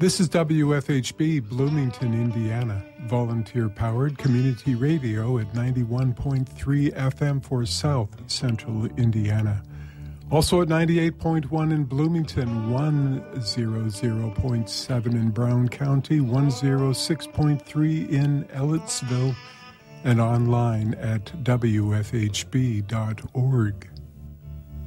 This is WFHB, Bloomington, Indiana, volunteer-powered community radio at 91.3 FM for South Central Indiana. Also at 98.1 in Bloomington, 100.7 in Brown County, 106.3 in Ellettsville, and online at WFHB.org.